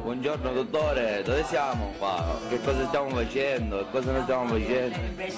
Buongiorno dottore, dove siamo qua? Che cosa stiamo facendo? Che cosa non stiamo facendo?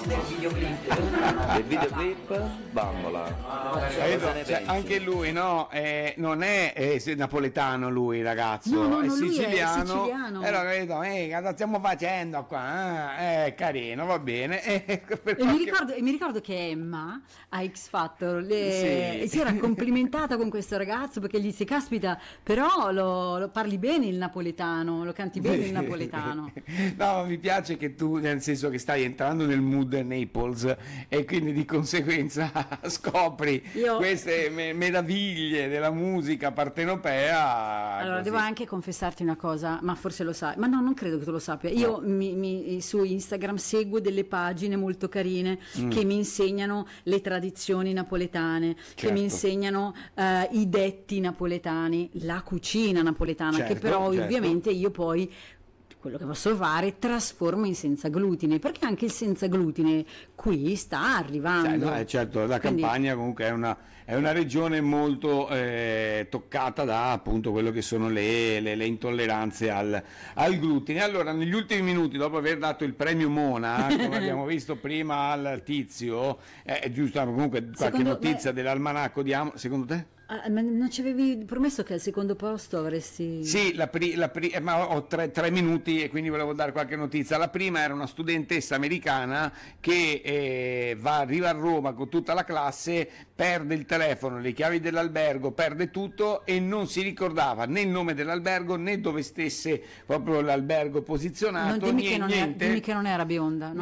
Il videoclip? Bambola. Cioè, anche lui, no? Non è napoletano lui, ragazzo, No, è lui siciliano. è siciliano. Però capito, cosa stiamo facendo qua? È carino, va bene. Mi ricordo che Emma a X Factor si era complimentata con questo ragazzo perché gli disse: caspita, però lo parli bene il napoletano, lo canti bene il napoletano. No, mi piace che tu, nel senso che stai entrando nel mood Naples e quindi di conseguenza scopri queste meraviglie della musica partenopea. Allora, così. devo anche confessarti una cosa, ma forse lo sai, ma no, non credo che tu lo sappia. Io su Instagram seguo delle pagine molto carine che mi insegnano le tradizioni napoletane, che mi insegnano i detti napoletani, la cucina napoletana, che però ovviamente io poi quello che posso fare trasformo in senza glutine, perché anche il senza glutine qui sta arrivando. Certo, la Campania comunque è una regione molto toccata da appunto quello che sono le intolleranze al glutine. Allora, negli ultimi minuti, dopo aver dato il premio Mona, come abbiamo visto prima al tizio, è giusto comunque qualche notizia dell'almanacco di secondo te? Ma non ci avevi promesso che al secondo posto avresti... Sì, ma ho tre minuti e quindi volevo dare qualche notizia. La prima era una studentessa americana che arriva a Roma con tutta la classe, perde il telefono, le chiavi dell'albergo, perde tutto e non si ricordava né il nome dell'albergo né dove stesse proprio l'albergo posizionato. Dimmi che non era bionda.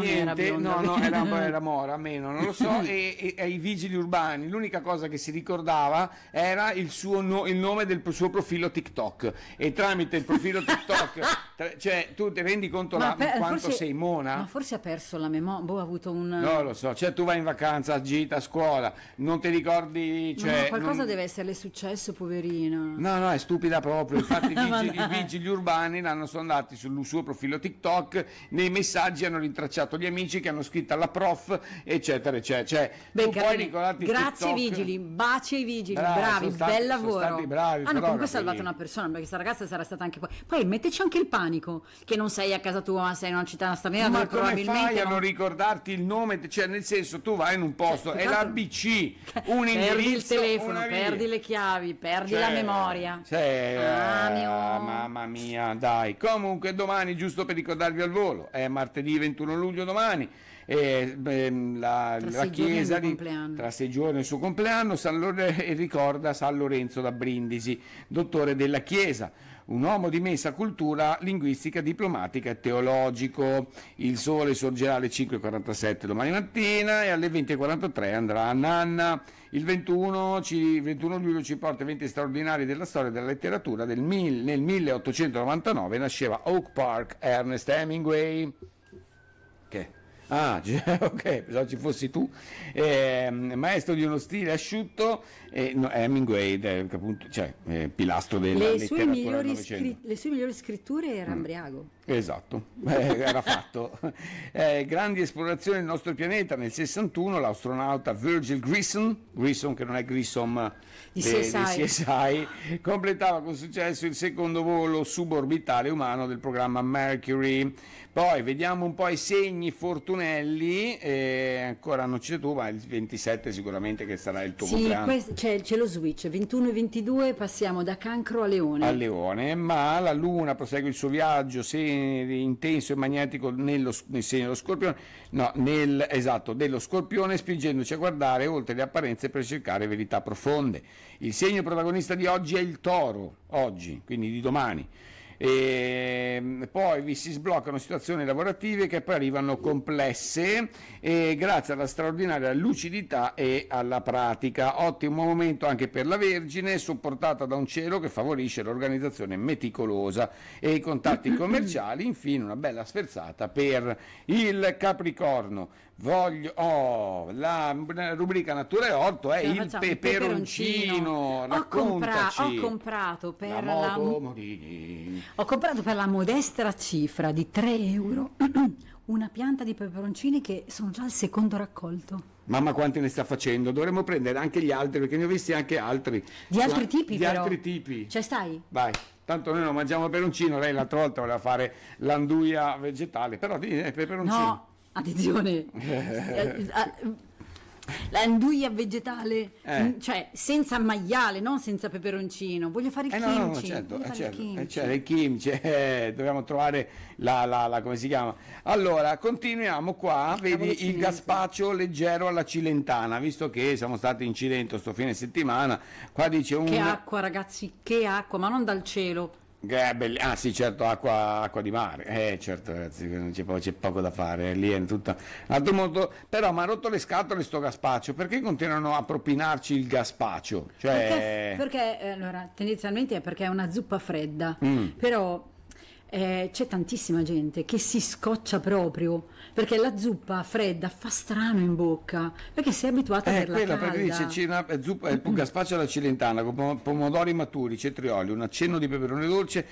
Era mora, almeno, non lo so, e ai vigili urbani l'unica cosa che si ricordava era il nome del suo profilo TikTok, e tramite il profilo TikTok cioè tu ti rendi conto quanto sei mona? Ma forse ha perso la memoria, ha avuto un... No, lo so, cioè tu vai in vacanza a gita a scuola, non ti ricordi, cioè, ma qualcosa deve esserle successo, poverina. No, è stupida proprio. Infatti i vigili urbani sono andati sul suo profilo TikTok, nei messaggi hanno rintracciato gli amici che hanno scritto alla prof, eccetera eccetera. Cioè, puoi ricordarti grazie TikTok. Vigili, baci ai vigili, bravi, bel lavoro. Sono stati bravi, hanno comunque salvato una persona, perché questa ragazza sarà stata anche poi metteci anche il panico che non sei a casa tua, ma sei in una città straniera, ma dove come probabilmente fai a non ricordarti il nome, cioè nel senso tu vai in un posto, è l'ABC, un indirizzo, perdi il telefono, perdi le chiavi, perdi la memoria. Mamma mia, dai. Comunque domani, giusto per ricordarvi al volo, è martedì 21 luglio domani, la chiesa tra 6 giorni il suo compleanno, ricorda San Lorenzo da Brindisi, dottore della Chiesa, un uomo di immensa cultura linguistica, diplomatica e teologico. Il sole sorgerà alle 5:47 domani mattina e alle 20:43 andrà a Nanna. Il 21 luglio ci porta eventi straordinari della storia della letteratura. Nel 1899 nasceva Oak Park Ernest Hemingway. Che? Ok, pensavo ci fossi tu, maestro di uno stile asciutto, Hemingway, appunto, pilastro della letteratura del Novecento. Le sue migliori scritture era Ambriago. Esatto, era fatto. Grandi esplorazioni del nostro pianeta. Nel 61 l'astronauta Virgil Grissom, che non è Grissom di CSI, completava con successo il secondo volo suborbitale umano del programma Mercury. Poi vediamo un po' i segni fortunelli, ancora non c'è tu, ma il 27 sicuramente che sarà il tuo compleanno. C'è lo switch, 21 e 22 passiamo da Cancro a Leone. Ma la Luna prosegue il suo viaggio intenso e magnetico nel segno dello Scorpione, dello Scorpione, spingendoci a guardare oltre le apparenze per cercare verità profonde. Il segno protagonista di oggi è il Toro, quindi di domani. E poi vi si sbloccano situazioni lavorative che apparivano complesse grazie alla straordinaria lucidità e alla pratica. Ottimo momento anche per la Vergine, supportata da un cielo che favorisce l'organizzazione meticolosa e i contatti commerciali. Infine una bella sferzata per il Capricorno. La rubrica Natura e Orto è il peperoncino. Raccontaci. Ho comprato per la moto Morini. Ho comprato per la modesta cifra di 3 euro una pianta di peperoncini che sono già al secondo raccolto. Mamma quanti ne sta facendo? Dovremmo prendere anche gli altri, perché ne ho visti anche altri. Di altri tipi, Di però. altri tipi. Cioè stai? Vai. tanto noi non mangiamo peperoncino, lei l'altra volta voleva fare l'anduia vegetale, però peperoncino. No, attenzione. L'anduia vegetale, cioè senza maiale, non senza peperoncino. Voglio fare il kimchi. Certo, il kimchi, dobbiamo trovare la come si chiama. Allora, continuiamo qua, vedi il gazpacho leggero alla cilentana, visto che siamo stati in Cilento sto fine settimana, qua dice Che acqua, ragazzi, che acqua, ma non dal cielo. Ah sì, certo, acqua di mare, certo ragazzi, c'è poco da fare, lì è tutto un altro mondo, però mi ha rotto le scatole sto gazpacho, perché continuano a propinarci il gazpacho? Cioè... Perché allora, tendenzialmente è perché è una zuppa fredda, però c'è tantissima gente che si scoccia proprio, perché la zuppa fredda fa strano in bocca, perché sei abituata a averla calda. Perché dice zuppa, il gazpacho alla cilentana con pomodori maturi, cetrioli, un accenno di peperone dolce